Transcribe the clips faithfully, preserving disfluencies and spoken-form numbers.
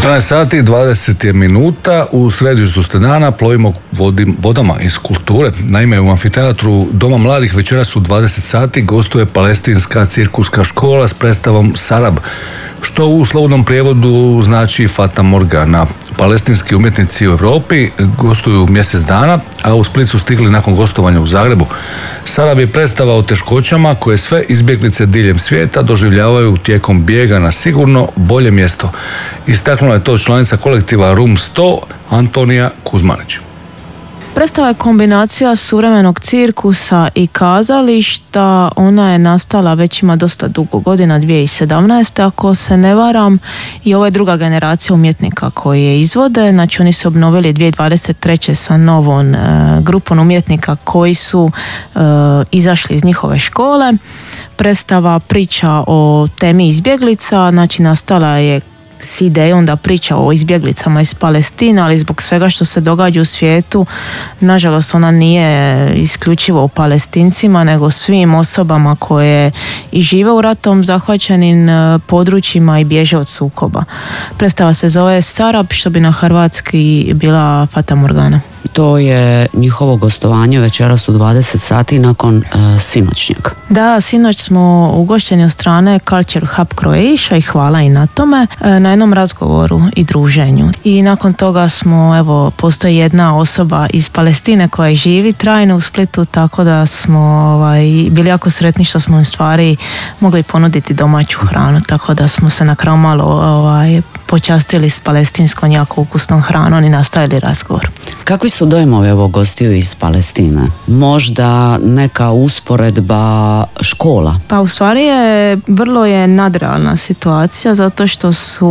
četrnaest sati i dvadeset minuta, u središtu ste dana, plovimo vodim, vodama iz kulture. Naime, u amfiteatru Doma mladih večeras u dvadeset sati gostuje palestinska cirkuska škola s predstavom Sarab, što u slobodnom prijevodu znači Fata Morgana. Palestinski umjetnici u Europi gostuju mjesec dana, a u Split su stigli nakon gostovanja u Zagrebu. Sarab je predstava o teškoćama koje sve izbjeglice diljem svijeta doživljavaju tijekom bijega na sigurno bolje mjesto. Istaknula je to članica kolektiva Rum sto Antonija Kuzmanić. Predstava je kombinacija suvremenog cirkusa i kazališta. Ona je nastala već ima dosta dugo godina, dvije tisuće sedamnaeste. ako se ne varam, i ovo je druga generacija umjetnika koji je izvode. Znači oni su obnovili dvije tisuće dvadeset treće sa novom e, grupom umjetnika koji su e, izašli iz njihove škole. Predstava priča o temi izbjeglica, znači nastala je s idejom da priča o izbjeglicama iz Palestine, ali zbog svega što se događa u svijetu, nažalost ona nije isključivo o Palestincima, nego svim osobama koje i žive u ratom zahvaćenim područjima i bježe od sukoba. Predstava se zove Sarab, što bi na hrvatski bila Fata Morgana. To je njihovo gostovanje večeras u dvadeset sati nakon uh, sinoćnjeg. Da, sinoć smo ugošćeni od strane Culture Hub Croatia i hvala i na tome, na jednom razgovoru i druženju. I nakon toga smo, evo, postoji jedna osoba iz Palestine koja živi trajno u Splitu, tako da smo ovaj, bili jako sretni što smo u stvari mogli ponuditi domaću hranu, tako da smo se na kraju malo ovaj, počastili s palestinskom jako ukusnom hranom i nastavili razgovor. Kakvi su dojmovi ovog gostiju iz Palestine? Možda neka usporedba škola? Pa u stvari je vrlo je nadrealna situacija, zato što su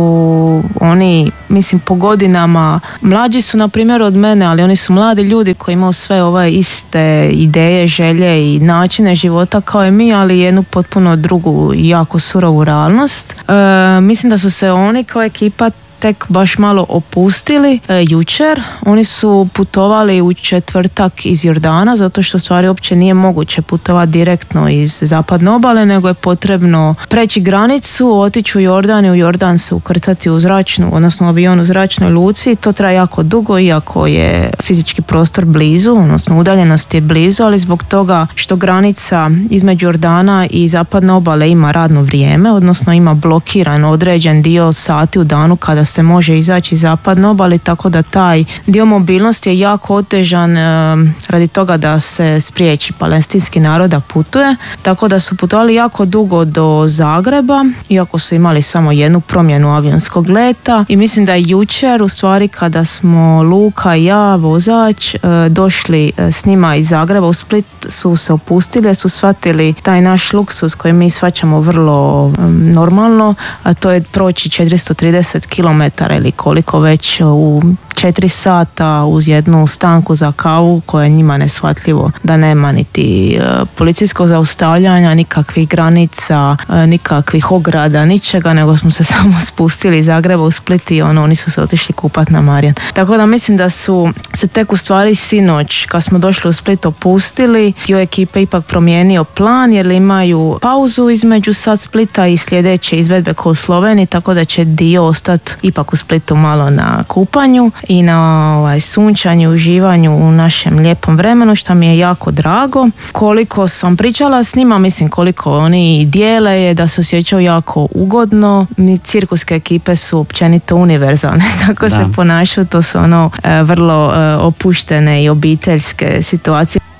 oni, mislim, po godinama mlađi su na primjer od mene, ali oni su mladi ljudi koji imaju sve ove iste ideje, želje i načine života kao i mi, ali jednu potpuno drugu i jako surovu realnost. E, mislim da su se oni kao ekipa tek baš malo opustili e, jučer. Oni su putovali u četvrtak iz Jordana, zato što stvari uopće nije moguće putovati direktno iz zapadne obale, nego je potrebno preći granicu, otići u Jordan i u Jordan se ukrcati u zračnu, odnosno avion u zračnoj luci. To traje jako dugo, iako je fizički prostor blizu, odnosno udaljenost je blizu, ali zbog toga što granica između Jordana i zapadne obale ima radno vrijeme, odnosno ima blokiran određen dio sati u danu kada se može izaći iz zapadne obale, tako da taj dio mobilnosti je jako otežan e, radi toga da se spriječi palestinski narod da putuje, tako da su putovali jako dugo do Zagreba, iako su imali samo jednu promjenu avionskog leta, i mislim da je jučer u stvari kada smo Luka i ja, vozač, e, došli s njima iz Zagreba u Split, su se opustili, su shvatili taj naš luksus koji mi shvaćamo vrlo e, normalno, a to je proći četiristo trideset kilometara ili koliko već u četiri sata uz jednu stanku za kavu, koja je njima neshvatljivo da nema niti e, policijskog zaustavljanja, nikakvih granica, e, nikakvih ograda, ničega, nego smo se samo spustili iz Zagreba u Split i ono, oni su se otišli kupati na Marjan. Tako da mislim da su se tek u stvari sinoć, kad smo došli u Split, opustili. Dio ekipe ipak promijenio plan, jer imaju pauzu između sad Splita i sljedeće izvedbe kao u Sloveniji, tako da će dio ostati ipak u Splitu malo na kupanju i na ovaj, sunčanju, uživanju u našem lijepom vremenu, što mi je jako drago. Koliko sam pričala s njima, mislim koliko oni dijele je da se osjećaju jako ugodno. Ni cirkuske ekipe su općenito univerzalne, kako da se ponašaju, to su ono vrlo opuštene i obiteljske situacije.